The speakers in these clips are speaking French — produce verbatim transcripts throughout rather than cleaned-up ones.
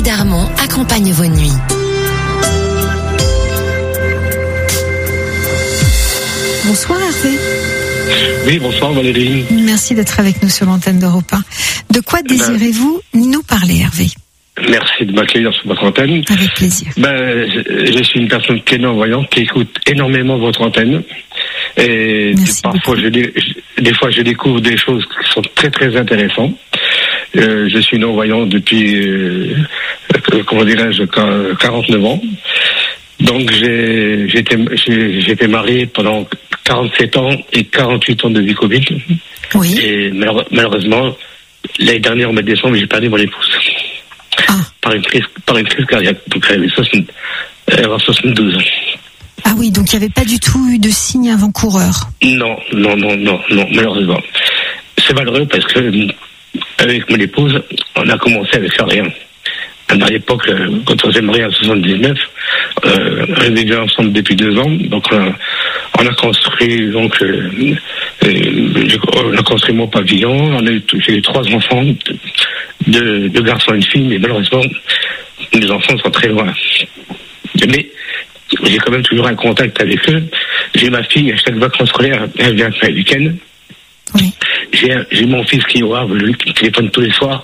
Darmon accompagne vos nuits. Bonsoir Hervé. Oui, bonsoir Valérie. Merci d'être avec nous sur l'antenne d'Europe un. De quoi désirez-vous nous parler, Hervé ? Merci de m'accueillir sur votre antenne. Avec plaisir. Ben, je, je suis une personne qui est non-voyante, qui écoute énormément votre antenne. Et Merci parfois, je, je, des fois, je découvre des choses qui sont très très intéressantes. Euh, je suis non-voyant depuis, euh, comment dirais-je, quarante-neuf ans. Donc, j'ai, j'ai, été, j'ai, j'ai été marié pendant quarante-sept ans et quarante-huit ans de vie Covid. Oui. Et malheureusement, l'année dernière, au mois de décembre, j'ai perdu mon épouse. Ah. Par une crise, par une crise cardiaque. Donc, elle avait soixante-douze ans. Ah oui, donc il n'y avait pas du tout eu de signe avant-coureur. Non, non, non, non, non, malheureusement. C'est malheureux parce que, avec mon épouse, on a commencé avec rien. À l'époque, quand on s'est marié en soixante-dix-neuf, euh, on vivait ensemble depuis deux ans, donc on a, on a construit donc euh, euh, on a construit mon pavillon, on a eu, j'ai eu trois enfants, deux, deux garçons et une fille, mais malheureusement, les enfants sont très loin. Mais j'ai quand même toujours un contact avec eux. J'ai ma fille, à chaque vacances scolaires, elle vient faire le week-end. Oui. J'ai, j'ai mon fils qui est au Havre, lui, qui me téléphone tous les soirs.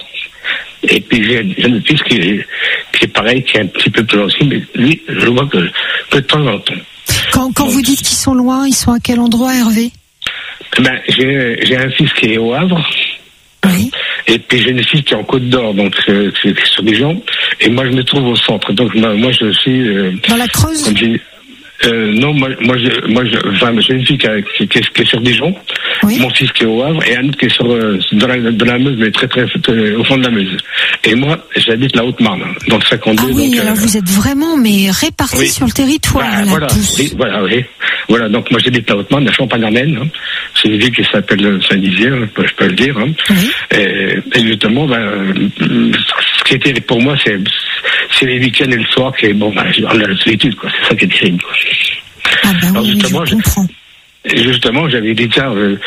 Et puis j'ai, j'ai un autre fils qui est, qui est pareil, qui est un petit peu plus ancien, mais lui, je le vois que, que de temps en temps. Quand, quand Donc, vous dites qu'ils sont loin, ils sont à quel endroit, Hervé ? Ben, j'ai, j'ai un fils qui est au Havre. Oui. Et puis j'ai une fille qui est en Côte d'Or, donc euh, qui est sur Dijon. Et moi, je me trouve au centre. Donc moi, je suis... Euh, Dans la Creuse ? comme j'ai, Euh, non, moi, moi, je, moi, je, enfin, j'ai une fille qui, a, qui, qui, est, qui est sur Dijon, oui. Mon fils qui est au Havre, et un autre qui est sur, euh, dans, la, dans la Meuse, mais très, très, très au fond de la Meuse. Et moi, j'habite la Haute-Marne, dans le cinquante-deux. Ah oui, donc, alors euh, vous êtes vraiment, mais répartis oui. sur le territoire, bah, là, voilà, tous. Oui, voilà, oui. Voilà, donc moi, j'habite la Haute-Marne, la Champagne-Ardenne, hein. C'est une ville qui s'appelle Saint-Dizier, hein, je peux le dire, hein. Oui. Et, et justement, ben, ce qui était pour moi, c'est, c'est les week-ends et le soir, qui est, bon, ben, on a la solitude, quoi. C'est ça qui est terrible, quoi. Ah ben Alors oui, justement, je comprends. Justement, j'avais dit ça euh,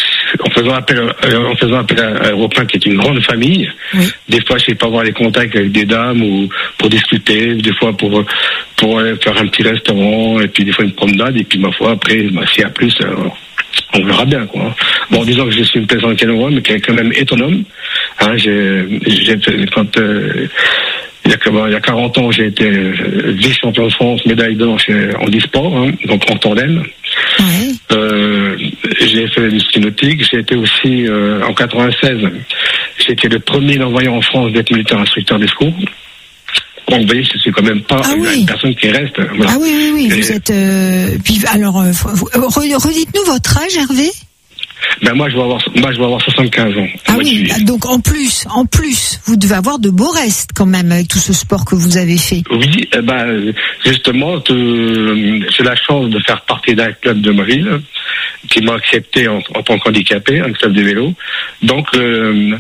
en faisant appel, euh, en faisant appel à Europe un, qui est une grande famille. Oui. Des fois, je sais pas avoir les contacts avec des dames ou pour discuter, des fois pour pour aller faire un petit restaurant et puis des fois une promenade et puis ma foi après, bah, s'il y a plus, euh, on verra bien quoi. Bon, disons que je suis une personne qui est non, mais qui est quand même étonome. Hein, j'ai, j'ai quand euh, Il y, a, il y a quarante ans, j'ai été vice-champion de France, médaille d'or chez handisport, hein, donc en tandem. Oui. Euh, j'ai fait du ski nautique. J'ai été aussi, euh, en quatre-vingt-seize, j'ai été le premier non-voyant en France d'être militaire instructeur des secours. Donc, vous voyez, je suis quand même pas ah une, oui. une personne qui reste. Voilà. Ah oui, oui, oui, Et, vous êtes... Euh, puis, alors, euh, redites-nous votre âge, Hervé. Ben moi je vais avoir moi je vais avoir soixante-quinze ans. Ah oui, donc en plus, en plus, vous devez avoir de beaux restes quand même avec tout ce sport que vous avez fait. Oui, eh ben justement, euh, j'ai la chance de faire partie d'un club de ma ville qui m'a accepté en, en tant qu'handicapé, un club de vélo. Donc euh,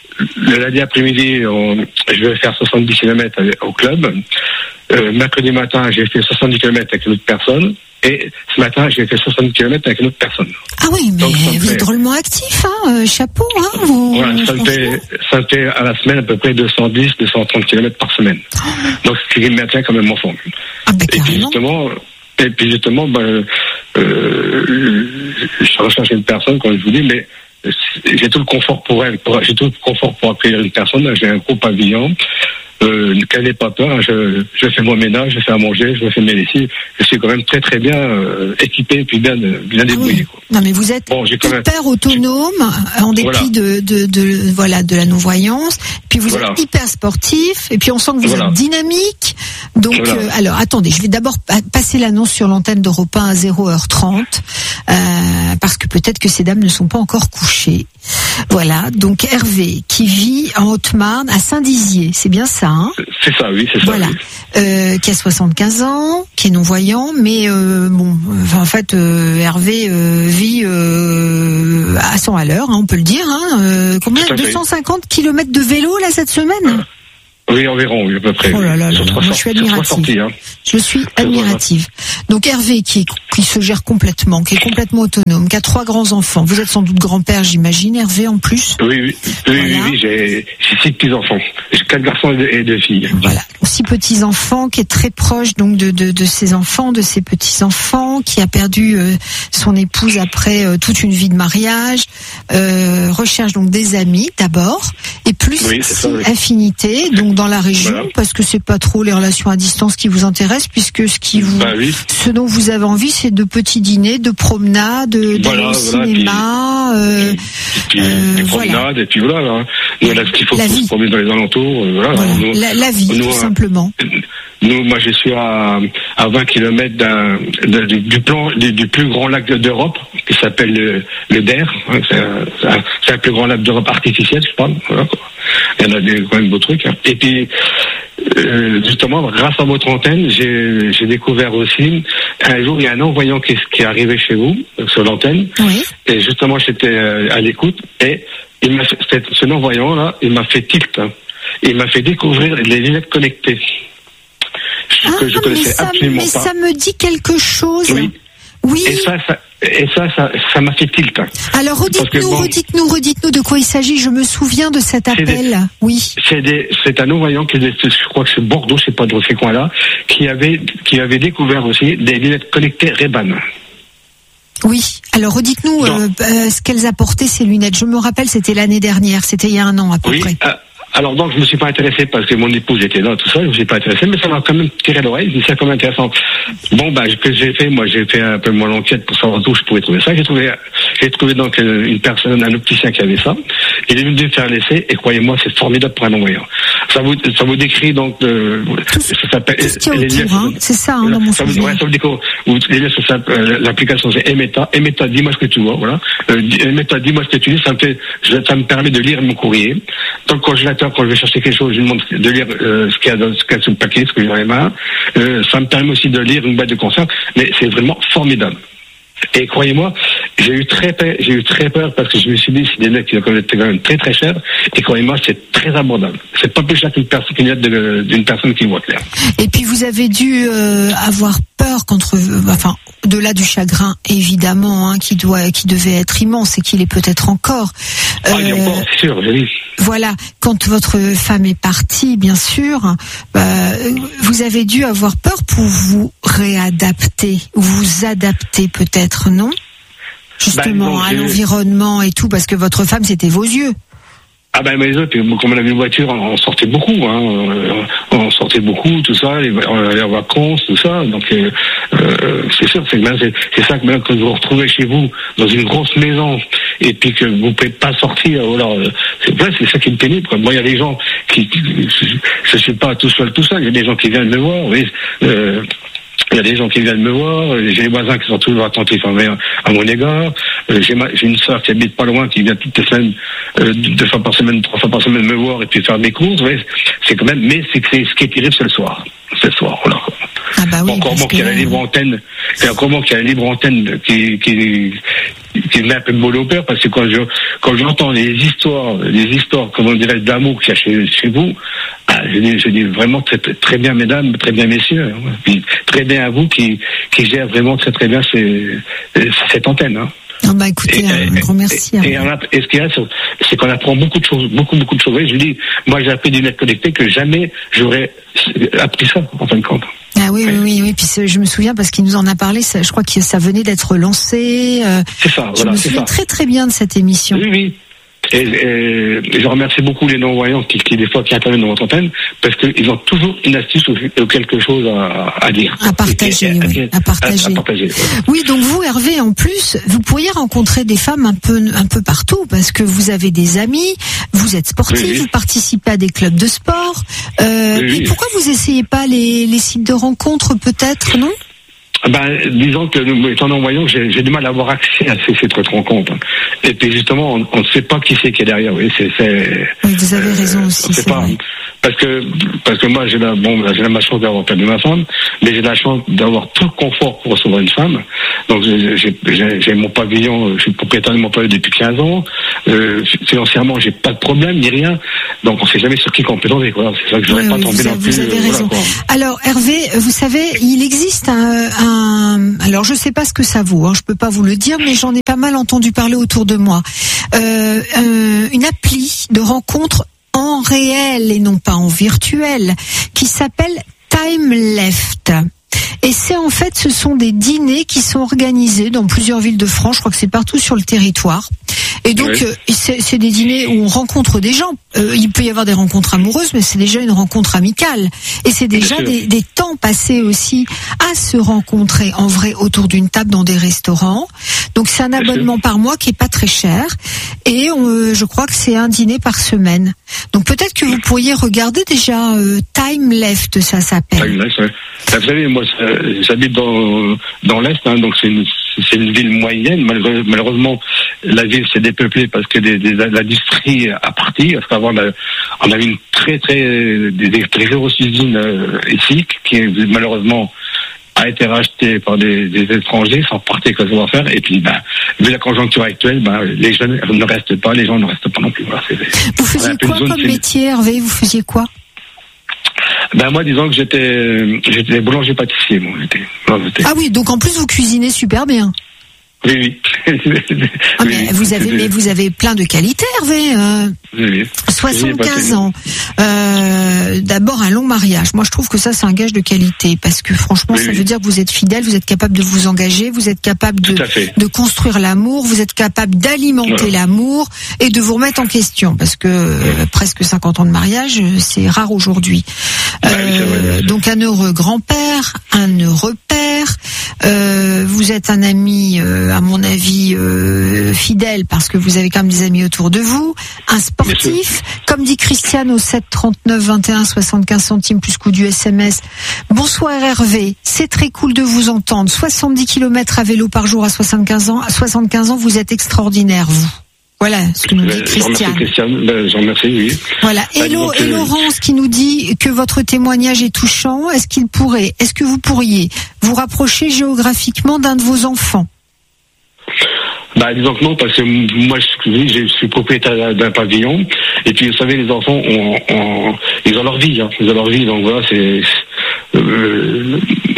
le lundi après-midi, on, je vais faire soixante-dix kilomètres au club. Euh, mercredi matin, j'ai fait soixante-dix kilomètres avec une autre personne. Et ce matin, j'ai fait soixante kilomètres avec une autre personne. Ah oui, mais donc, vous fait... êtes drôlement actif, hein, euh, chapeau, hein, vous... Voilà, ça me fait, ça me fait à la semaine à peu près deux cent dix, deux cent trente kilomètres par semaine. Oh. Donc, ce qui me maintient quand même en forme. Ah, bah, et puis justement, et puis justement, ben, euh, je recherche une personne, comme je vous dis, mais j'ai tout le confort pour elle, pour, j'ai tout le confort pour accueillir une personne. J'ai un gros pavillon. Euh, qu'elle n'ait pas peur, je, je fais mon ménage, je fais à manger, je fais mes lessives. Je suis quand même très très bien euh, équipé et puis bien, bien débrouillé. Ah oui. Non mais vous êtes bon, hyper même... autonome, en dépit voilà. de, de, de, voilà, de la non-voyance. Puis vous voilà. êtes hyper sportif et puis on sent que vous voilà. êtes dynamique. Donc voilà. euh, alors attendez, je vais d'abord passer l'annonce sur l'antenne d'Europe un à zéro heure trente euh, parce que peut-être que ces dames ne sont pas encore couchées. Voilà, donc Hervé qui vit en Haute-Marne à Saint-Dizier, c'est bien ça, hein ? C'est ça, oui, c'est ça. Voilà, oui. euh, qui a soixante-quinze ans, qui est non-voyant, mais euh, bon, enfin, en fait, euh, Hervé euh, vit euh, à cent à l'heure, hein, on peut le dire. Hein, euh, combien ? deux cent cinquante kilomètres de vélo là cette semaine ? Oui, environ, oui, à peu près. Oh là là, sur là, trois moi, je suis admirative. Sorties, hein. Je suis admirative. Donc Hervé, qui, est, qui se gère complètement, qui est complètement autonome, qui a trois grands-enfants. Vous êtes sans doute grand-père, j'imagine, Hervé, en plus. Oui, oui, oui, voilà. oui, oui j'ai, j'ai six petits-enfants. J'ai quatre garçons et deux, et deux filles. Voilà, six petits-enfants, qui est très proche donc de, de, de ses enfants, de ses petits-enfants, qui a perdu euh, son épouse après euh, toute une vie de mariage, euh, recherche donc des amis d'abord, et plus oui, ça, oui. affinité, donc dans la région, voilà. parce que c'est pas trop les relations à distance qui vous intéressent, puisque ce qui vous, bah, oui. ce dont vous avez envie, c'est de petits dîners, de promenades, d'aller voilà, au voilà, cinéma, puis, euh, puis, euh, des promenades, voilà. Et puis voilà, là. Nous, là, ce qu'il faut la faut vie. se promener dans les alentours, voilà. Voilà. Nous, la, la vie, nous, tout simplement. Nous, moi, je suis à, à vingt kilomètres d'un, de, du plan, du, du plus grand lac d'Europe, qui s'appelle le, le Der. Hein, c'est, un, c'est, un, c'est un plus grand lac d'Europe artificiel, je parle. Voilà, quoi. Il y en a des, quand même beaux trucs. Hein. Et puis, euh, justement, grâce à votre antenne, j'ai, j'ai découvert aussi, un jour, il y a un non-voyant qui, qui est arrivé chez vous, sur l'antenne. Oui. Et justement, j'étais à l'écoute, et il m'a fait, ce non-voyant, là, il m'a fait tilt. Hein. Il m'a fait découvrir les lunettes connectées. Ah, que je connaissais mais ça, absolument mais pas. Ça me dit quelque chose. Oui. Oui. Et ça, ça, et ça, ça, ça m'a fait tilt. Alors redites-nous, bon, redites-nous, redites-nous de quoi il s'agit. Je me souviens de cet appel. Des, oui. C'est, des, c'est un non-voyant qui, je crois que c'est Bordeaux, je sais pas de ces coins-là, qui avait, qui avait découvert aussi des lunettes connectées Ray-Ban. Oui. Alors redites-nous euh, euh, ce qu'elles apportaient ces lunettes. Je me rappelle, c'était l'année dernière, c'était il y a un an à peu oui, près. Euh, Alors donc je me suis pas intéressé parce que mon épouse était là, tout ça, je me suis pas intéressé, mais ça m'a quand même tiré l'oreille, je me c'est quand même intéressant. Bon bah ce que j'ai fait, moi j'ai fait un peu mon enquête pour savoir d'où je pouvais trouver ça. J'ai trouvé j'ai trouvé donc une personne, un opticien qui avait ça. Il est venu me faire l'essai et croyez-moi c'est formidable pour un non-voyant. Ça vous ça vous décrit donc euh, ça s'appelle tout ce qui est autour, liens, hein, c'est ça hein, dans mon ça vous, ouais, ça vous décrit, les liens, ça euh, l'application c'est Emeta, Emeta dis-moi ce que tu vois, voilà. Euh, Emeta dis-moi ce que tu dis, ça me fait ça me permet de lire mon courrier. Dans le congélateur quand je vais chercher quelque chose, je lui demande de lire euh, ce qu'il y a dans ce qu'il y a sur le paquet, ce que j'ai dans les mains. Euh, ça me permet aussi de lire une boîte de conserve, mais c'est vraiment formidable. Et croyez-moi, j'ai eu très peur, j'ai eu très peur parce que je me suis dit, c'est des lunettes qui étaient quand même très très chères. Et croyez-moi, c'est très abordable. C'est pas plus cher qu'une personne, qu'une lunette d'une personne qui voit clair. Et puis vous avez dû euh, avoir peur contre, euh, enfin, au-delà du chagrin, évidemment, hein, qui doit, qui devait être immense et qu'il est peut-être encore. Euh, ah, il est encore, c'est sûr, j'ai dit. Voilà, quand votre femme est partie, bien sûr, euh, vous avez dû avoir peur pour vous réadapter, vous adapter peut-être, non ? Justement, bah, non, à l'environnement et tout, parce que votre femme, c'était vos yeux. Ah ben mais les autres, comme on avait une voiture, on sortait beaucoup, hein, on sortait beaucoup, tout ça, on allait en vacances, tout ça. Donc euh, euh, c'est sûr, c'est, c'est, c'est ça que maintenant que vous vous retrouvez chez vous dans une grosse maison et puis que vous pouvez pas sortir, alors c'est vrai, c'est ça qui est pénible. Quoi. Moi, il y a des gens qui, je suis pas tout seul, tout seul. Il y a des gens qui viennent me voir, vous voyez. Euh, Il y a des gens qui viennent me voir, j'ai des voisins qui sont toujours attentifs à mon égard, j'ai, ma, j'ai une sœur qui habite pas loin, qui vient toutes les semaines, euh, deux fois par semaine, trois fois par semaine me voir et puis faire mes courses, ouais, c'est quand même, mais c'est que c'est, ce qui est terrible, c'est le soir. C'est le soir, voilà. Ah bah oui, encore moins qu'il y a la libre antenne, et encore moins qu'il y a la libre antenne qui, qui, qui met un peu de mollo au père, parce que quand je, quand j'entends les histoires, les histoires, comment dirais-je, d'amour qu'il y a chez, chez vous, ah, je dis, je dis vraiment très, très bien, mesdames, très bien, messieurs, hein, puis très bien à vous qui, qui gère vraiment très, très bien ces, cette antenne, hein. Ah bah écoutez, et, un grand merci. Et, et, et ce qu'il y a, c'est qu'on apprend beaucoup de choses, beaucoup, beaucoup de choses. Je dis, moi j'ai appris des lunettes connectées que jamais j'aurais appris ça, en fin de compte. Ah oui, oui, oui, oui. Puis je me souviens parce qu'il nous en a parlé. Ça, je crois que ça venait d'être lancé. Euh, c'est ça. Je voilà, me c'est souviens ça. très très bien de cette émission. Oui, oui. Et, et, et je remercie beaucoup les non-voyants qui, qui des fois qui interviennent dans votre antenne parce qu'ils ont toujours une astuce ou, ou quelque chose à, à dire. À partager, et, oui. À, à partager. À, à partager ouais. Oui, donc vous, Hervé, en plus, vous pourriez rencontrer des femmes un peu, un peu partout parce que vous avez des amis, vous êtes sportif, oui, oui. Vous participez à des clubs de sport. Euh, oui, oui. Pourquoi vous essayez pas les, les sites de rencontres, peut-être, non ? Ben, disons que nous, étant non-voyants, j'ai, j'ai du mal à avoir accès à ces, cette rencontre. Et puis justement, on ne sait pas qui c'est qui est derrière. Oui, c'est, c'est, oui, vous avez raison euh, aussi. C'est pas, vrai. Parce que, parce que moi, j'ai la, bon, j'ai la chance d'avoir perdu ma femme, mais j'ai la chance d'avoir tout le confort pour recevoir une femme. Donc, j'ai, j'ai, j'ai mon pavillon, je suis propriétaire de mon pavillon depuis quinze ans. Euh, financièrement, j'ai pas de problème, ni rien. Donc, on sait jamais sur qui qu'on peut tomber, quoi. C'est ça que je n'aurais oui, pas oui, tombé non plus. Vous avez euh, raison. Voilà, alors, Hervé, vous savez, il existe un, un, alors je sais pas ce que ça vaut, hein, je peux pas vous le dire, mais j'en ai pas mal entendu parler autour de moi. Euh, euh, une appli de rencontre en réel et non pas en virtuel, qui s'appelle Time Left. Et c'est en fait, ce sont des dîners qui sont organisés dans plusieurs villes de France. Je crois que c'est partout sur le territoire. Et donc, oui. euh, c'est, c'est des dîners où on rencontre des gens. Euh, il peut y avoir des rencontres amoureuses, mais c'est déjà une rencontre amicale. Et c'est déjà des, des temps passés aussi à se rencontrer en vrai autour d'une table dans des restaurants. Donc, c'est un abonnement par mois qui est pas très cher. Et on, je crois que c'est un dîner par semaine. Donc, peut-être que vous pourriez regarder déjà euh, Time Left, ça s'appelle. Time Left, oui. Vous savez, moi, j'habite dans, dans l'Est, hein, donc c'est une, c'est une ville moyenne. Malheureusement, la ville s'est dépeuplée parce que des, des, l'industrie a parti. Parce qu'avant, on avait une très, très, des, des très grosses usines euh, ici, qui malheureusement a été rachetée par des, des étrangers, sans partir que ça va faire. Et puis, ben, vu la conjoncture actuelle, ben, les jeunes ne restent pas, les gens ne restent pas non plus. Voilà, c'est, vous faisiez quoi comme c'est... métier, Hervé? Vous faisiez quoi? Ben moi, disons que j'étais, j'étais boulanger pâtissier. Moi, j'étais, j'étais... Ah oui, donc en plus vous cuisinez super bien. Oui, oui. Ah, mais vous avez, mais vous avez plein de qualités, Hervé. Euh, oui. soixante-quinze ans. Euh, d'abord un long mariage. Moi, je trouve que ça, c'est un gage de qualité parce que franchement, oui, ça oui. veut dire que vous êtes fidèle, vous êtes capable de vous engager, vous êtes capable de, de construire l'amour, vous êtes capable d'alimenter voilà. l'amour et de vous remettre en question parce que euh, presque cinquante ans de mariage, c'est rare aujourd'hui. Euh, oui, donc un heureux grand-père, un heureux père. Euh, vous êtes un ami, euh, à mon avis, euh, fidèle parce que vous avez quand même des amis autour de vous. Un sportif, comme dit Christiane au sept trente-neuf vingt et un soixante-quinze centimes plus coût du S M S. Bonsoir Hervé, c'est très cool de vous entendre. soixante-dix kilomètres à vélo par jour à soixante-quinze ans. À soixante-quinze ans, vous êtes extraordinaire, vous. Voilà ce que nous dit Christiane. Christiane, ben, j'en remercie, oui. Voilà. Et, donc, et Laurence qui nous dit que votre témoignage est touchant. Est-ce qu'il pourrait, est-ce que vous pourriez vous rapprocher géographiquement d'un de vos enfants? Bah, disons que non, parce que moi, je, je suis propriétaire d'un pavillon. Et puis, vous savez, les enfants, ont, ont, ils ont leur vie, hein. Ils ont leur vie, donc voilà, c'est... Euh,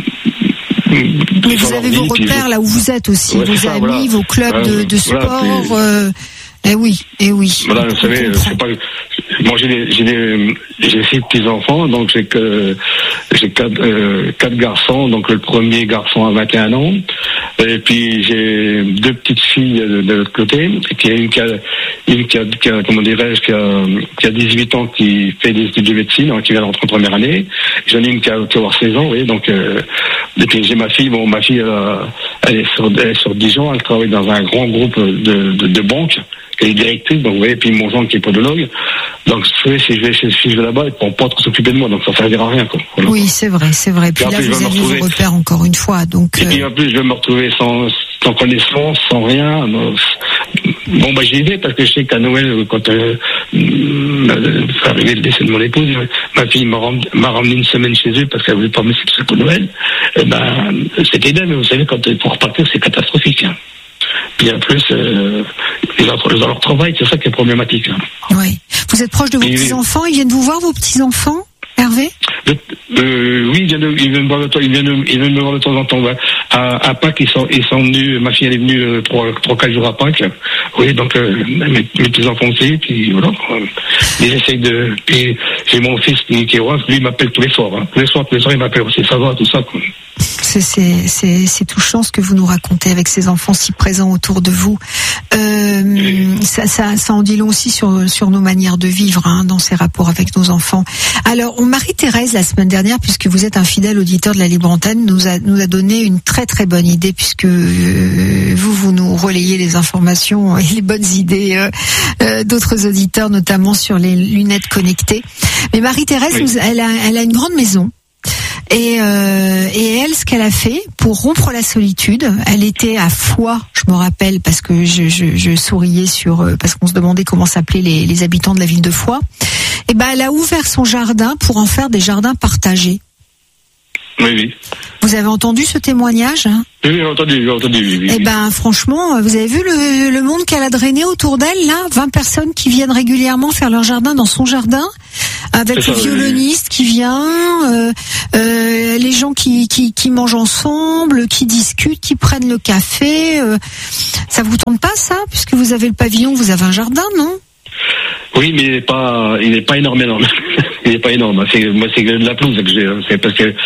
Mais vous avez vos repères là où vous êtes aussi, ouais, vos ça, amis, voilà. vos clubs de, de sport... Voilà, euh, Eh oui, eh oui. Voilà, vous savez, c'est pas. Moi, j'ai des, j'ai des, j'ai six petits enfants, donc j'ai que, j'ai quatre, euh, quatre garçons. Donc le premier garçon a vingt et un ans, et puis j'ai deux petites filles de, de l'autre côté. Et puis il y a une qui a, une qui a, qui a comment dirais-je, qui a, qui a dix-huit ans, qui fait des études de médecine, hein, qui vient d'entrer en première année. J'en ai une qui a, qui a avoir seize ans, vous voyez. Donc, euh, et puis j'ai ma fille. Bon, ma fille, euh, elle est sur, elle est sur Dijon. Elle travaille dans un grand groupe de, de, de banques. Elle est directrice, donc vous voyez, puis mon gendre qui est podologue. Donc, vous savez, si je vais, si je vais là-bas, ils ne pourront pas trop s'occuper de moi, donc ça ne servira à rien, quoi. Voilà. Oui, c'est vrai, c'est vrai. Puis, puis là, vous avez vos repères encore une fois, donc. Et euh... puis, en plus, je vais me retrouver sans, sans connaissance, sans rien. Bon, bah, j'y vais parce que je sais qu'à Noël, quand, euh, c'est arrivé le décès de mon épouse, ma fille m'a ramené, m'a ramené une semaine chez eux parce qu'elle voulait pas me laisser tout seul pour Noël. Et ben, c'était bien, mais vous savez, quand il faut repartir, c'est catastrophique, hein. Puis en plus, euh, ils ont leur travail, c'est ça qui est problématique. Hein. Oui. Vous êtes proche de vos petits-enfants, ils viennent vous voir, vos petits-enfants, Hervé? euh, Oui, ils viennent, de, ils viennent me voir de temps, ils viennent, de, ils viennent me voir de temps en temps. Ouais. À, à Pâques, ils sont, ils sont venus, ma fille elle est venue euh, trois, trois, quatre jours à Pâques. Oui, donc euh, mes, mes petits-enfants aussi, puis voilà. Ils essayent de... Puis j'ai mon fils qui, qui est roi, lui il m'appelle tous les soirs. Hein. Tous les soirs, tous les soirs, il m'appelle aussi, ça va, tout ça, quoi. C'est, c'est, c'est, c'est touchant ce que vous nous racontez avec ces enfants si présents autour de vous. Euh, oui. ça, ça, ça en dit long aussi sur, sur nos manières de vivre, hein, dans ces rapports avec nos enfants. Alors, Marie-Thérèse, la semaine dernière, puisque vous êtes un fidèle auditeur de la Libre Antenne, nous a, nous a donné une très très bonne idée, puisque euh, vous, vous nous relayez les informations et les bonnes idées euh, euh, d'autres auditeurs, notamment sur les lunettes connectées. Mais Marie-Thérèse, oui. nous, elle a, elle a une grande maison. Et, euh, et elle, ce qu'elle a fait pour rompre la solitude, elle était à Foix, je me rappelle, parce que je, je, je souriais sur, parce qu'on se demandait comment s'appelaient les, les habitants de la ville de Foix. Et ben, elle a ouvert son jardin pour en faire des jardins partagés. Oui, oui. Vous avez entendu ce témoignage, hein? Oui, j'ai entendu, j'ai entendu. Oui, oui, eh ben, franchement, vous avez vu le, le monde qu'elle a drainé autour d'elle, là? vingt personnes qui viennent régulièrement faire leur jardin dans son jardin, avec ça, le violoniste oui. qui vient, euh, euh, les gens qui, qui, qui mangent ensemble, qui discutent, qui prennent le café. Euh, ça vous tente pas, ça? Puisque vous avez le pavillon, vous avez un jardin, non? Oui, mais il n'est pas, il n'est pas énorme, énorme. Il n'est pas énorme. C'est, moi, c'est de la pelouse que j'ai. C'est parce que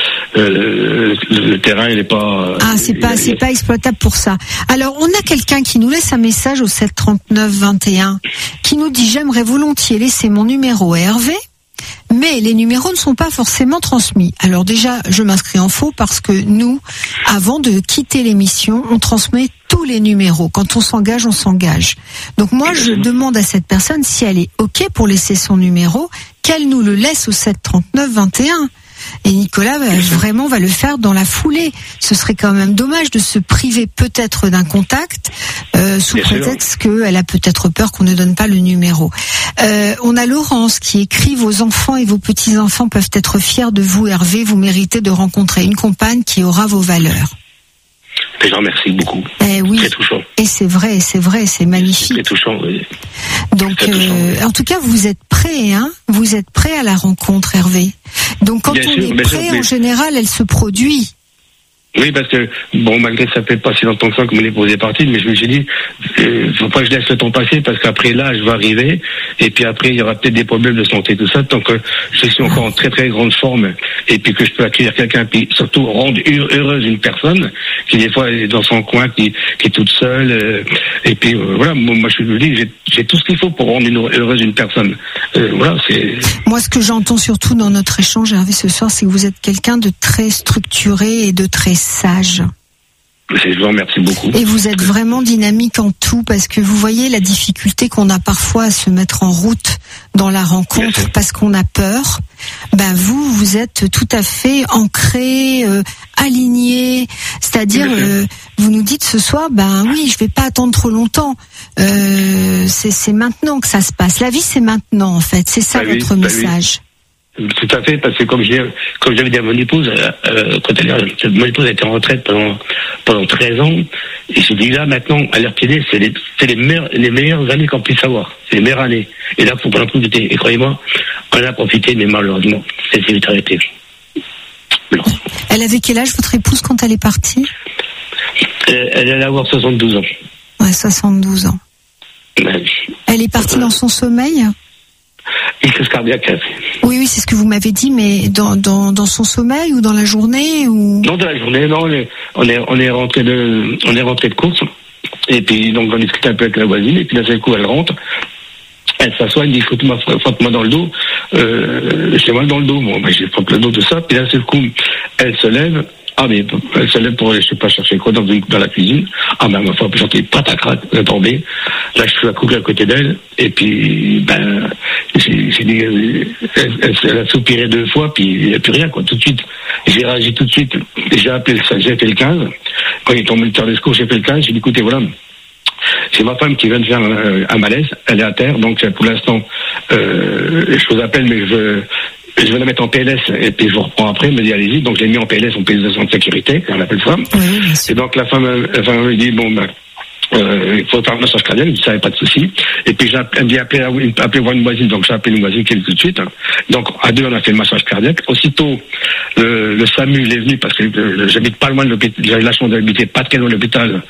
euh, le terrain, il n'est pas. Ah, c'est pas, c'est pas exploitable pour ça. Alors, on a quelqu'un qui nous laisse un message au sept trente-neuf vingt et un, qui nous dit: j'aimerais volontiers laisser mon numéro à Hervé, mais les numéros ne sont pas forcément transmis. Alors déjà, je m'inscris en faux parce que nous, avant de quitter l'émission, on transmet tous les numéros. Quand on s'engage, on s'engage. Donc moi, je demande à cette personne si elle est OK pour laisser son numéro, qu'elle nous le laisse au sept trente-neuf vingt et un. Et Nicolas va, vraiment va le faire dans la foulée. Ce serait quand même dommage de se priver peut-être d'un contact euh, sous Bien prétexte qu'elle a peut-être peur qu'on ne donne pas le numéro. Euh, on a Laurence qui écrit: vos enfants et vos petits-enfants peuvent être fiers de vous, Hervé. Vous méritez de rencontrer une compagne qui aura vos valeurs. Et j'en remercie beaucoup. Eh oui. Très touchant. Et c'est vrai, c'est vrai, c'est magnifique. C'est touchant, oui. Donc, touchant, euh, oui. En tout cas, vous êtes prêt, hein? Vous êtes prêt à la rencontre, Hervé. Donc, quand bien on sûr, est prêt, sûr, mais... en général, elle se produit. Oui, parce que, bon, malgré ça fait pas si longtemps que ça que mon épouse est partie, mais je me suis dit, euh, faut pas que je laisse le temps passer, parce qu'après l'âge va arriver, et puis après, il y aura peut-être des problèmes de santé, tout ça, tant que je suis encore en très très grande forme, et puis que je peux accueillir quelqu'un, puis surtout rendre heureuse une personne, qui des fois est dans son coin, qui, qui est toute seule, euh, et puis euh, voilà, moi, moi je dis, j'ai, j'ai tout ce qu'il faut pour rendre une, heureuse une personne. Euh, voilà, c'est... Moi, ce que j'entends surtout dans notre échange, Hervé, ce soir, c'est que vous êtes quelqu'un de très structuré et de très sage. Je vous remercie beaucoup. Et vous êtes vraiment dynamique en tout, parce que vous voyez la difficulté qu'on a parfois à se mettre en route dans la rencontre parce qu'on a peur. Ben vous, vous êtes tout à fait ancré, euh, aligné. C'est-à-dire, euh, vous nous dites ce soir, ben oui, je vais pas attendre trop longtemps. Euh, c'est, c'est maintenant que ça se passe. La vie, c'est maintenant, en fait. C'est ça, bah votre oui, message. Bah oui. Tout à fait, parce que comme je comme j'avais dit à mon épouse, euh, quand elle, mon épouse a été en retraite pendant pendant treize ans, et j'ai dit là maintenant à l'heure qu'il est, c'est les c'est les meilleures les meilleures années qu'on puisse avoir, c'est les meilleures années. Et là faut en profiter. Et croyez-moi, on en a profité, mais malheureusement, c'est vite arrêté. Non. Elle avait quel âge votre épouse quand elle est partie? Elle, elle allait avoir soixante-douze ans. Ouais, soixante-douze ans. Ouais. Elle est partie euh, dans son sommeil? Une crise cardiaque. Oui, oui, c'est ce que vous m'avez dit, mais dans, dans, dans son sommeil ou dans la journée ou... Non, dans la journée, non, on est, on est, on est rentré de, on est rentré de course, et puis donc on discute un peu avec la voisine, et puis d'un seul coup elle rentre, elle s'assoit, elle dit frotte-moi, frotte-moi dans le dos, euh, j'ai mal dans le dos, bon, ben j'ai frotte le dos de ça, puis d'un seul coup elle se lève. Ah, mais elle se lève pour aller, je sais pas, chercher quoi dans, une, dans la cuisine. Ah, ben, ma foi, j'entends patacrac, elle est tombée. Là, je suis accroupi à côté d'elle. Et puis, ben, j'ai, j'ai dit, elle, elle, elle a soupiré deux fois, puis il n'y a plus rien, quoi, tout de suite. J'ai réagi tout de suite. J'ai appelé, j'ai fait le quinze. Quand il est tombé le temps de secours, j'ai fait le quinze. J'ai dit, écoutez, voilà. C'est ma femme qui vient de faire un, un malaise. Elle est à terre. Donc, pour l'instant, euh, je vous appelle, mais je, je vais la mettre en P L S et puis je vous reprends après, elle me dit allez-y, donc je l'ai mis en P L S, en P L S de sécurité, on appelle ça. Oui, et donc la femme, la femme me dit bon ben euh, il faut faire un massage cardiaque, je dis ça n'avait pas de souci. Et puis elle me dit appelez, appelez voir une voisine, donc j'ai appelé une voisine qui est tout de suite. Donc à deux on a fait le massage cardiaque. Aussitôt le, le SAMU il est venu parce que euh, j'habite pas loin de l'hôpital, j'avais la chance d'habiter pas très loin de l'hôpital.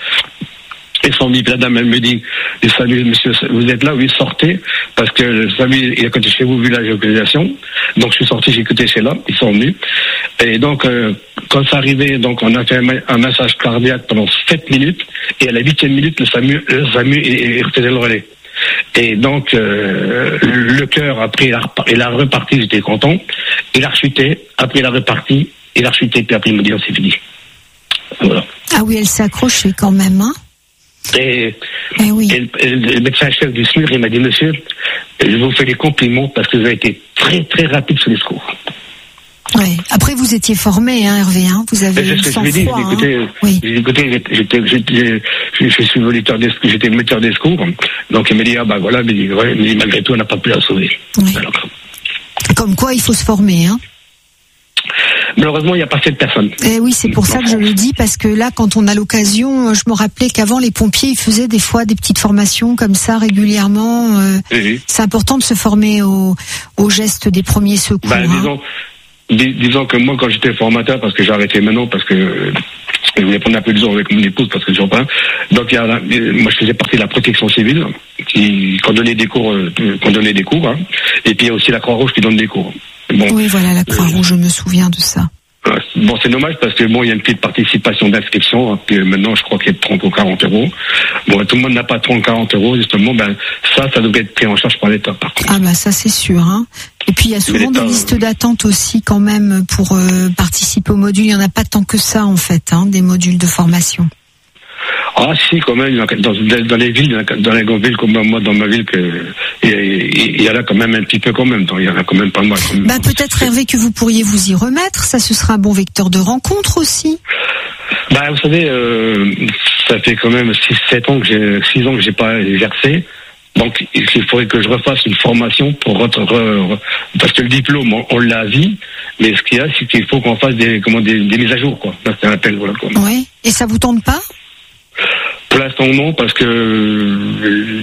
Et son dit, la dame, elle me dit, salut, monsieur, vous êtes là, oui, sortez, parce que le SAMU, il a côté chez vous, vu la géolocalisation. Donc, je suis sorti, j'ai écouté, c'est là, ils sont venus. Et donc, euh, quand c'est arrivé, donc, on a fait un, un massage cardiaque pendant sept minutes, et à la huitième minute, le SAMU, le SAMU, il, il refaisait le relais. Et donc, euh, le cœur, après, il a, il a reparti, j'étais content. Il a rechuté, après, il a reparti, il a rechuté, puis après, il me dit, oh, c'est fini. Voilà. Ah oui, elle s'est accrochée quand même, hein? Et, eh oui. et, le, et le médecin-chef du S M U R, il m'a dit, monsieur, je vous fais des compliments parce que vous avez été très très rapide sur les secours. Ouais. Après, vous étiez formé, hein, Hervé, hein, vous avez eu le sang-froid. Hein. Oui. Écoutez, j'étais, j'étais, je suis moniteur d'escours, j'étais moniteur d'escours. Donc il m'a dit, ah bah voilà, mais, ouais, mais malgré tout, on n'a pas pu la sauver. Oui. Alors, comme quoi, il faut se former, hein. Malheureusement, il n'y a pas assez de personnes. Eh oui, c'est pour ça que je le dis, parce que là, quand on a l'occasion, je me rappelais qu'avant, les pompiers, ils faisaient des fois des petites formations comme ça régulièrement. Euh, oui, oui. C'est important de se former au, au geste des premiers secours. Ben, disons, hein. dis, disons que moi, quand j'étais formateur, parce que j'ai arrêté maintenant, parce que euh, je voulais prendre un peu de jour avec mon épouse, parce que je pas. Donc, il y a, moi, je faisais partie de la protection civile, qui, qui donnait des cours, euh, qui donnait des cours, hein. Et puis il y a aussi la Croix-Rouge qui donne des cours. Bon, oui, voilà, la Croix-Rouge, je me souviens de ça. Bon, c'est dommage parce que bon, il y a une petite participation d'inscription, hein, puis maintenant, je crois qu'il y a trente ou quarante euros. Bon, tout le monde n'a pas trente ou quarante euros, justement, ben, ça, ça devrait être pris en charge par l'État, par contre. Ah, bah, ça, c'est sûr, hein. Et puis, il y a souvent des listes d'attente aussi, quand même, pour euh, participer au module. Il n'y en a pas tant que ça, en fait, hein, des modules de formation. Ah si, quand même, dans, dans les villes, dans les grandes villes comme moi, dans ma ville, que il y en a quand même un petit peu quand même. Il y en a quand même pas mal. Bah peut-être Hervé que vous pourriez vous y remettre. Ça, ce sera un bon vecteur de rencontre aussi. Bah vous savez, euh, ça fait quand même six sept ans que j'ai six ans que j'ai pas exercé. Donc il faudrait que je refasse une formation pour re, re, parce que le diplôme on, on l'a à vie, mais ce qu'il y a, c'est qu'il faut qu'on fasse des comment des, des mises à jour quoi. C'est un appel voilà quoi. Oui. Et ça vous tente pas? Pour l'instant non, parce que euh,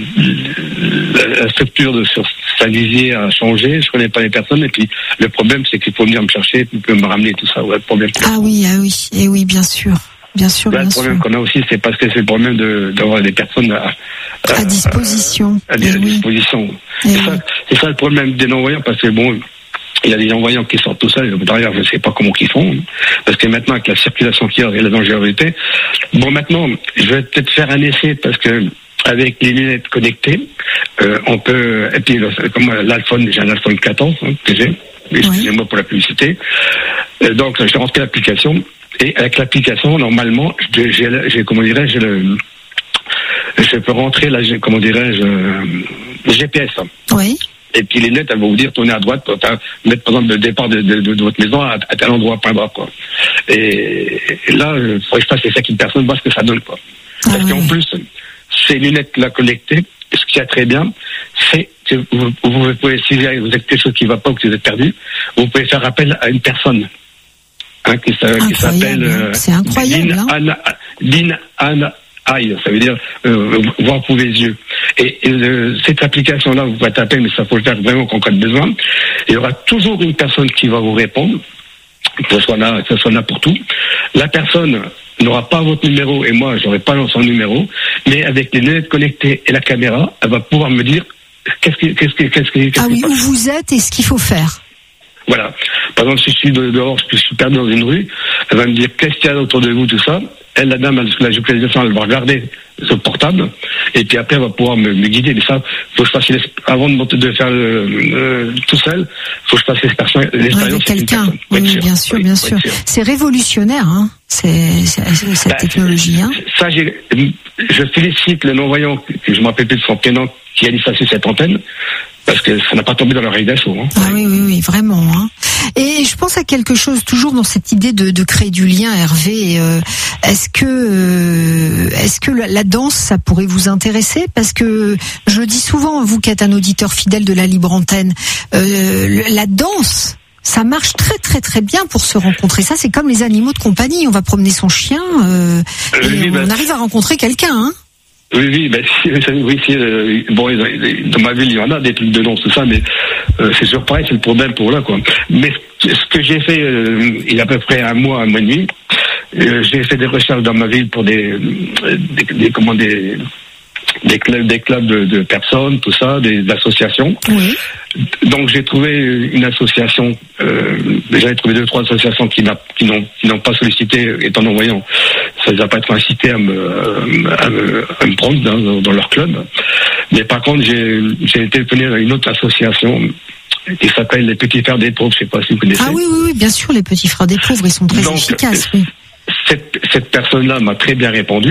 la structure de sur Saint-Dizier a changé, je connais pas les personnes, et puis le problème c'est qu'il faut venir me chercher, puis me ramener tout ça, ouais, le problème. Ah oui, ah oui, et oui, bien sûr, bien sûr, Là, bien le problème sûr. qu'on a aussi, c'est parce que c'est le problème de, d'avoir des personnes à, à, à disposition. À, à, à oui. disposition. Et c'est, oui. ça, c'est ça le problème des non-voyants, parce que bon, il y a des non-voyants qui sortent tout seuls, derrière je ne sais pas comment ils font, parce que maintenant avec la circulation qu'il y a et la dangerosité, bon maintenant, je vais peut-être faire un essai, parce que avec les lunettes connectées, euh, on peut, et puis comme l'iPhone, j'ai un iPhone quatorze hein, que j'ai, excusez-moi pour la publicité, euh, donc j'ai rentré l'application, et avec l'application, normalement, j'ai, j'ai comment dirais-je, le, je peux rentrer, là, comment dirais-je, le G P S. Oui. Et puis les lunettes, elles vont vous dire tournez à droite, pour mettre par exemple le départ de, de, de, de votre maison à, à tel endroit, point barre, quoi. Et, et là, il faudrait que je fasse les cinq personnes, voir ce que ça donne, quoi. Ah Parce oui. qu'en plus, ces lunettes-là connectées, ce qui est très bien, c'est que vous, vous pouvez, si vous avez quelque chose qui ne va pas ou que vous êtes perdu, vous pouvez faire appel à une personne. Hein, qui, qui s'appelle euh, c'est incroyable, Lynn hein. Anna, Lynn Anna Aïe, ça veut dire euh, voir pour les yeux. Et, et euh, cette application-là, vous pouvez taper, mais ça faut le faire vraiment quand on a besoin. Il y aura toujours une personne qui va vous répondre, que ce soit là, que ce soit là pour tout. La personne n'aura pas votre numéro et moi, j'aurai pas son numéro, mais avec les lunettes connectées et la caméra, elle va pouvoir me dire qu'est-ce qui, qu'est-ce qui, qu'est-ce qui, qu'est-ce ah qui oui, où vous êtes et ce qu'il faut faire. Voilà. Par exemple, si je suis dehors, je suis perdu dans une rue, elle va me dire qu'est-ce qu'il y a autour de vous, tout ça. Elle, la dame, la géolocalisation, elle va regarder ce portable, et puis après, elle va pouvoir me, me guider. Mais ça, faut que je fasse, avant de, monter, de faire le, le, tout seul, faut que je fasse l'expérience. l'expérience avec quelqu'un. Oui, oui, bien sûr, oui, bien sûr. sûr. C'est révolutionnaire, hein, c'est, c'est, c'est cette bah, technologie. Hein. Ça, j'ai, je félicite le non-voyant, que je me rappelle plus de son prénom, qui a licencié cette antenne. Parce que ça n'a pas tombé dans l'oreille d'un sourd. Hein. Ah oui, oui, oui, vraiment. Hein. Et je pense à quelque chose, toujours dans cette idée de, de créer du lien, Hervé. Euh, est-ce que, euh, est-ce que la, la danse, ça pourrait vous intéresser? Parce que je le dis souvent, vous qui êtes un auditeur fidèle de la Libre Antenne, euh, la danse, ça marche très très très bien pour se rencontrer. Ça, c'est comme les animaux de compagnie. On va promener son chien euh, et oui, on ben... arrive à rencontrer quelqu'un. Hein. Oui, oui, ben, si, oui, si, euh, bon, dans ma ville, il y en a des trucs de danse, tout ça, mais euh, c'est sûr pareil, c'est le problème pour là, quoi. Mais ce que j'ai fait, euh, il y a à peu près un mois, un mois et demi, euh, j'ai fait des recherches dans ma ville pour des, des, des comment, des, des clubs, des clubs de, de personnes, tout ça, des, des associations. Oui. Donc j'ai trouvé une association, euh, déjà j'ai trouvé deux, trois associations qui, n'a, qui, n'ont, qui n'ont pas sollicité, étant non-voyant. Ça les a pas être incité à me, à me, à me prendre dans, dans leur club. Mais par contre, j'ai, j'ai téléphoné à une autre association qui s'appelle les Petits Frères des Pauvres. Je sais pas si vous connaissez. Ah oui, oui, oui, bien sûr, les Petits Frères des Pauvres, ils sont très Donc, efficaces. Oui. Cette, cette personne-là m'a très bien répondu.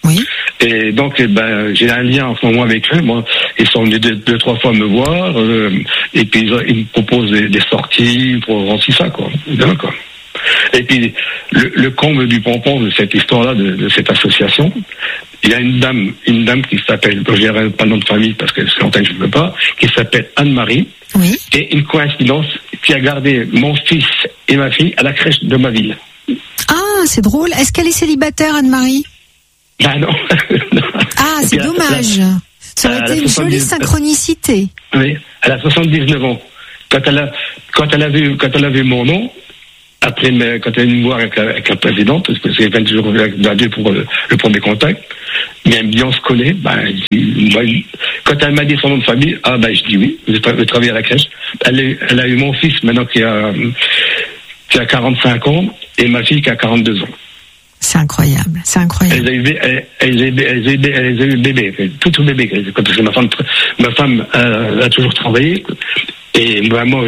Oui. Et donc, eh ben, j'ai un lien en ce moment avec eux. Moi, ils sont venus deux, deux trois fois me voir, euh, et puis ils, ils me proposent des, des sorties pour aussi ça, quoi. Bien, quoi. Et puis, le, le comble du pompon de cette histoire-là, de, de cette association, il y a une dame, une dame qui s'appelle, je dirais pas le nom de famille parce que c'est longtemps que je ne veux pas, qui s'appelle Anne-Marie. Oui. Et une coïncidence, qui a gardé mon fils et ma fille à la crèche de ma ville. Ah, c'est drôle. Est-ce qu'elle est célibataire, Anne-Marie? Ah non. Ah, c'est bien, dommage. Là, ça aurait été une jolie synchronicité. Oui, elle a soixante-dix-neuf ans. Quand elle a, quand elle a vu, quand elle a vu mon nom, après, mais, quand elle est venue me voir avec la, avec la présidente, parce que c'est vingt jours d'adieu pour le, le premier contact, mais elle me dit, on se connaît, ben, moi, quand elle m'a dit son nom de famille, ah, ben, je dis oui, je, tra- je travaille à la crèche. Elle, est, elle a eu mon fils, maintenant, qui a, qui a quarante-cinq ans, et ma fille qui a quarante-deux ans. C'est incroyable, c'est incroyable. Elle a eu, elle, elle, elle, elle, elle a eu bébé, tout tout bébé. Parce que ma femme, ma femme euh, a toujours travaillé, et moi, moi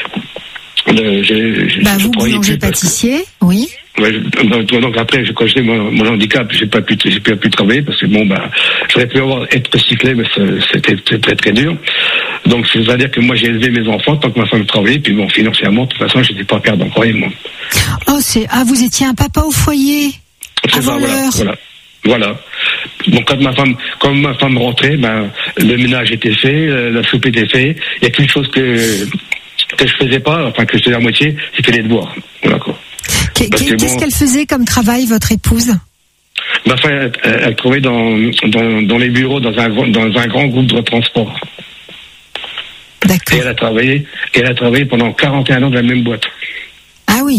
Le, je, je, bah je vous, boulanger pâtissier, que, oui. Ouais, donc, donc après, quand j'ai mon, mon handicap, j'ai pas pu, j'ai pas pu travailler parce que bon, bah, j'aurais pu avoir être recyclé, mais c'était très, très très dur. Donc c'est-à-dire que moi j'ai élevé mes enfants tant que ma femme travaillait, puis bon, financièrement, de toute façon, j'étais pas perdant, croyez-moi. Oh, c'est ah, vous étiez un papa au foyer avant voilà, l'heure. Voilà, voilà. Donc quand ma femme, quand ma femme rentrait, ben le ménage était fait, la soupe était faite. Il y a quelque chose que que je faisais pas, enfin que je faisais à moitié, c'était les devoirs. Voilà quoi. Qu'est-ce que bon, qu'elle faisait comme travail, votre épouse? Ma femme, elle, elle, elle travaillait dans, dans, dans les bureaux, dans un, dans un grand groupe de transport. D'accord. Et elle a travaillé, elle a travaillé pendant quarante et un ans dans la même boîte. Ah oui.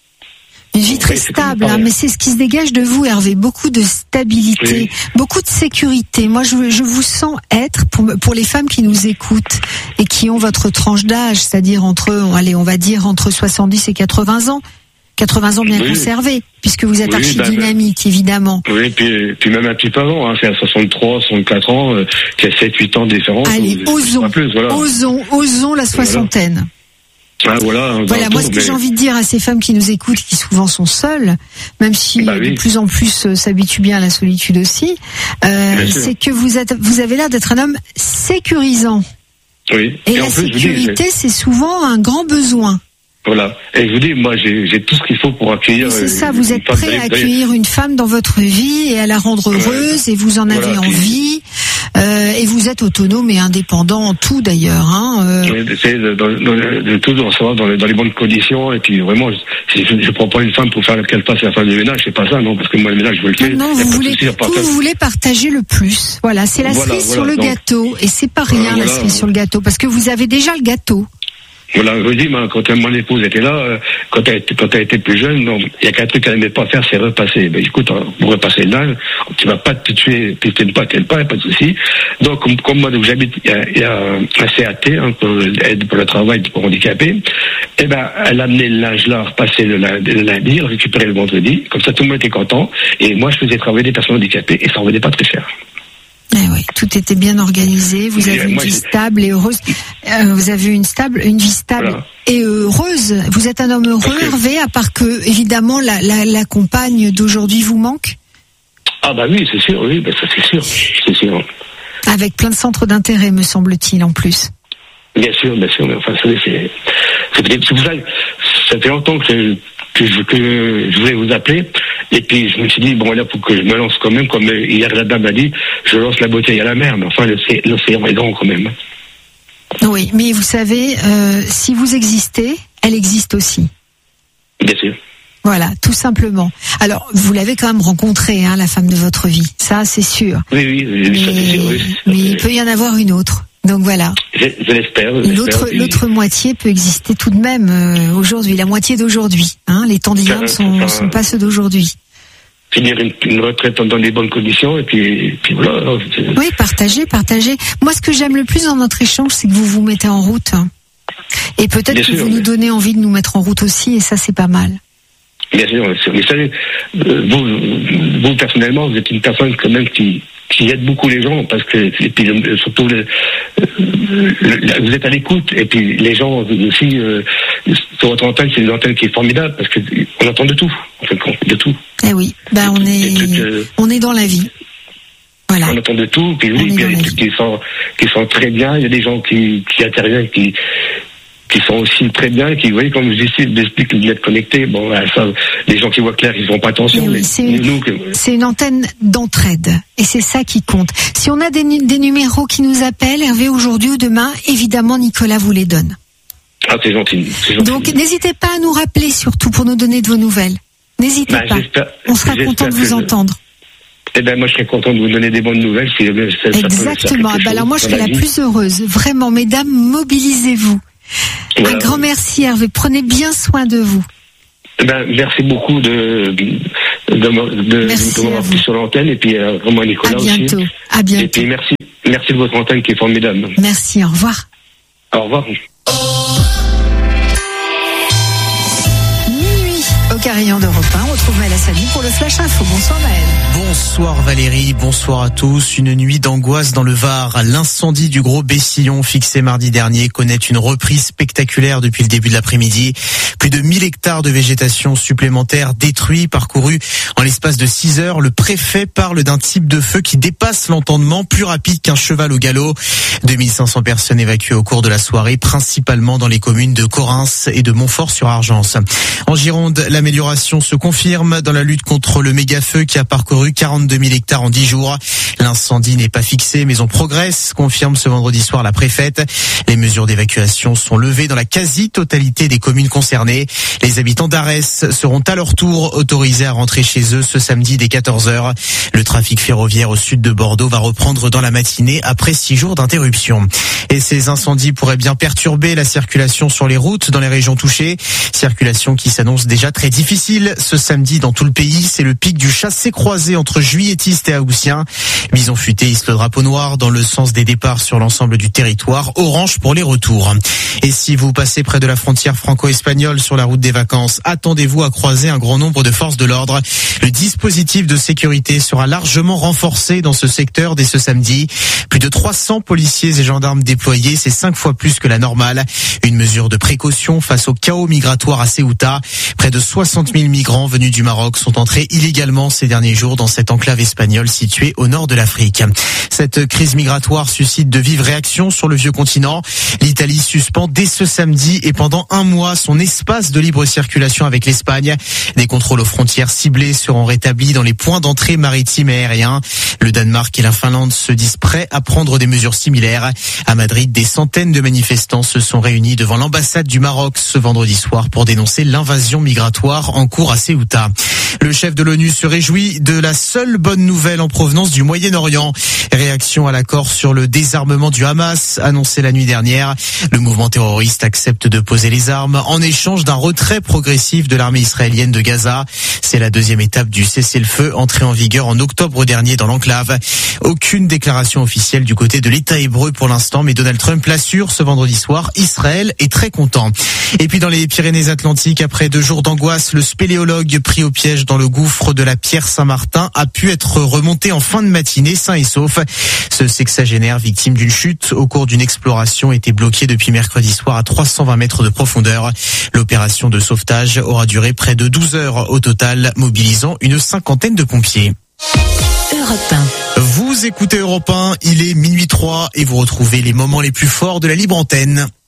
Une vie très stable, hein, mais c'est ce qui se dégage de vous, Hervé. Beaucoup de stabilité, oui. Beaucoup de sécurité. Moi, je, je vous sens être, pour, pour les femmes qui nous écoutent et qui ont votre tranche d'âge, c'est-à-dire entre, allez, on va dire entre soixante-dix et quatre-vingts ans. quatre-vingts ans bien oui. Conservés, puisque vous êtes oui, archi-dynamique, ben, évidemment. Oui, puis, puis même un petit peu avant, hein, c'est à soixante-trois, soixante-quatre ans, euh, qui a sept huit ans de différence. Allez, osons, plus, voilà. osons, osons la soixantaine. Voilà. Ah, voilà, voilà moi, ce que mais... j'ai envie de dire à ces femmes qui nous écoutent, qui souvent sont seules, même si bah, oui. de plus en plus euh, s'habituent bien à la solitude aussi, euh, c'est que vous êtes, vous avez l'air d'être un homme sécurisant. Oui. Et, Et la sécurité, dis, c'est souvent un grand besoin. Voilà. Et je vous dis, moi, j'ai, j'ai tout ce qu'il faut pour accueillir. Et c'est ça, vous êtes prêt à accueillir une femme dans votre vie et à la rendre heureuse, ouais. Et vous en avez voilà, envie. Euh, et vous êtes autonome et indépendant en tout d'ailleurs. Hein, euh... Oui, d'essayer de, de, de, de tout recevoir dans, dans les bonnes conditions. Et puis vraiment, je ne prends pas une femme pour faire qu'elle fasse la femme du ménage, c'est pas ça, non, parce que moi le ménage je veux le faire. Non, vous voulez, vous voulez partager le plus. Voilà, c'est la voilà, cerise voilà, sur le donc, gâteau. Et c'est pas rien voilà, la cerise sur le gâteau, parce que vous avez déjà le gâteau. Voilà, je vous dis, moi, quand mon épouse était là, euh, quand elle, quand elle était plus jeune, il y a qu'un truc qu'elle n'aimait pas faire, c'est repasser. Ben, écoute, pour repasser le linge, tu vas pas te tuer, tu ne pas qu'elle pas, pas de souci. Donc, comme, comme moi, où j'habite, il y a, il y a un C A T, hein, pour aide pour le travail pour handicapés. Eh ben, elle amenait le linge là, repasser le lundi, le lundi, le récupérer le vendredi. Comme ça, tout le monde était content. Et moi, je faisais travailler des personnes handicapées et ça en venait pas très cher. Eh oui, tout était bien organisé. Vous avez une vie stable et heureuse. Euh, vous avez une stable, une vie stable voilà. et heureuse. Vous êtes un homme heureux, okay. Hervé, à part que évidemment la, la, la compagne d'aujourd'hui vous manque. Ah bah oui, c'est sûr, oui, bah ça c'est sûr, c'est sûr. Avec plein de centres d'intérêt, me semble-t-il, en plus. Bien sûr, bien sûr, mais enfin, c'est, c'est, c'est, c'est pour ça que ça fait longtemps que, que, je, que je voulais vous appeler. Et puis je me suis dit, bon là, pour que je me lance quand même, comme hier la dame a dit, je lance la bouteille à la mer, mais enfin l'océan est grand quand même. Oui, mais vous savez, euh, si vous existez, elle existe aussi. Bien sûr. Voilà, tout simplement. Alors, vous l'avez quand même rencontrée, hein, la femme de votre vie, ça c'est sûr. Oui, oui, oui, mais, ça c'est sûr. Oui. Mais il peut y en avoir une autre. Donc voilà. Je, je l'espère. Je l'autre, l'espère, l'autre oui. moitié peut exister tout de même euh, aujourd'hui, la moitié d'aujourd'hui. Hein, les temps d'hier ne sont, sont pas ceux d'aujourd'hui. Finir une, une retraite dans les bonnes conditions et puis, et puis voilà. Oui, partagez, partagez. Moi, ce que j'aime le plus dans notre échange, c'est que vous vous mettez en route. Et peut-être Bien que sûr, vous oui. nous donnez envie de nous mettre en route aussi, et ça, c'est pas mal. Bien sûr, mais savez, vous, vous personnellement, vous êtes une personne quand même qui, qui aide beaucoup les gens, parce que et puis, surtout le, le, vous êtes à l'écoute, et puis les gens aussi euh, sur votre antenne, c'est une antenne qui est formidable, parce que on entend de tout, en fait, de tout. Eh oui, ben on est, trucs, euh, on est dans la vie. Voilà. On entend de tout, puis oui, puis il y a des trucs qui sont, qui sont très bien, il y a des gens qui, qui interviennent, qui, qui sont aussi très bien, qui, vous voyez, comme je dis, d'expliquer d'être connectés, bon, ça, les gens qui voient clair, ils font pas attention, mais, mais c'est, une, nous, que... c'est une antenne d'entraide, et c'est ça qui compte. Si on a des, des numéros qui nous appellent, Hervé, aujourd'hui ou demain, évidemment, Nicolas vous les donne. Ah, c'est gentil, c'est gentil. Donc, n'hésitez pas à nous rappeler, surtout, pour nous donner de vos nouvelles. N'hésitez bah, pas. On sera content de vous je... entendre. Eh ben, moi, je serais content de vous donner des bonnes nouvelles. Si ça, Exactement. Ça bah, alors, moi, je serais la vie. plus heureuse. Vraiment, mesdames, mobilisez-vous. Voilà. Un grand merci, Hervé. Prenez bien soin de vous. Eh ben, merci beaucoup de, de, de, de, merci de m'avoir pris sur l'antenne. Et puis, euh, vraiment, Nicolas aussi. À bientôt. Aussi. À bientôt. Et puis, merci, merci de votre antenne qui est formidable. Merci. Au revoir. Au revoir. Au carillon d'Europe un, on retrouve Maël Hassani pour le Flash Info. Bonsoir Maël. Bonsoir Valérie, bonsoir à tous. Une nuit d'angoisse dans le Var. L'incendie du Gros Bessillon fixé mardi dernier connaît une reprise spectaculaire depuis le début de l'après-midi. Plus de mille hectares de végétation supplémentaire détruits, parcourus en l'espace de six heures. Le préfet parle d'un type de feu qui dépasse l'entendement, plus rapide qu'un cheval au galop. deux mille cinq cents personnes évacuées au cours de la soirée, principalement dans les communes de Correns et de Montfort-sur-Argence. En Gironde, l'amélioration se confirme dans la lutte contre le méga-feu qui a parcouru quarante-deux mille hectares en dix jours. L'incendie n'est pas fixé, mais on progresse, confirme ce vendredi soir la préfète. Les mesures d'évacuation sont levées dans la quasi-totalité des communes concernées. Les habitants d'Arès seront à leur tour autorisés à rentrer chez eux ce samedi dès quatorze heures. Le trafic ferroviaire au sud de Bordeaux va reprendre dans la matinée après six jours d'interruption. Et ces incendies pourraient bien perturber la circulation sur les routes dans les régions touchées. Circulation qui s'annonce déjà très difficile ce samedi dans tout le pays. C'est le pic du chassé-croisé entre Juilletistes et Haussien. Bison futé hisse le drapeau noir dans le sens des départs sur l'ensemble du territoire. Orange pour les retours. Et si vous passez près de la frontière franco-espagnole sur la route des vacances, attendez-vous à croiser un grand nombre de forces de l'ordre. Le dispositif de sécurité sera largement renforcé dans ce secteur dès ce samedi. Plus de trois cents policiers et gendarmes déployés, c'est cinq fois plus que la normale. Une mesure de précaution face au chaos migratoire à Ceuta. Près de soixante mille migrants venus du Maroc sont entrés illégalement ces derniers jours dans cette enclave espagnole située au nord de l'Afrique. Cette crise migratoire suscite de vives réactions sur le vieux continent. L'Italie suspend dès ce samedi et pendant un mois son espace de libre circulation avec l'Espagne. Des contrôles aux frontières ciblés seront rétablis dans les points d'entrée maritimes et aériens. Le Danemark et la Finlande se disent prêts à prendre des mesures similaires. À Madrid, des centaines de manifestants se sont réunis devant l'ambassade du Maroc ce vendredi soir pour dénoncer l'invasion migratoire en cours à Ceuta. Le chef de l'ONU se réjouit de la seule bonne nouvelle en provenance du Moyen-Orient. Réaction à l'accord sur le désarmement du Hamas annoncé la nuit dernière. Le mouvement terroriste accepte de poser les armes en échange d'un retrait progressif de l'armée israélienne de Gaza. C'est la deuxième étape du cessez-le-feu entré en vigueur en octobre dernier dans l'enclave. Aucune déclaration officielle du côté de l'État hébreu pour l'instant, mais Donald Trump l'assure ce vendredi soir, Israël est très content. Et puis dans les Pyrénées-Atlantiques, après deux jours d'angoisse, le spéléologue pris au piège dans le gouffre de la Pierre Saint-Martin a pu être remonté en fin de matinée sain et sauf. Ce sexagénaire, victime d'une chute au cours d'une exploration, était bloqué depuis mercredi soir à trois cent vingt mètres de profondeur. L'opération de sauvetage aura duré près de douze heures au total, mobilisant une cinquantaine de pompiers. Europe un. Vous écoutez Europe un, il est minuit trois et vous retrouvez les moments les plus forts de la libre antenne.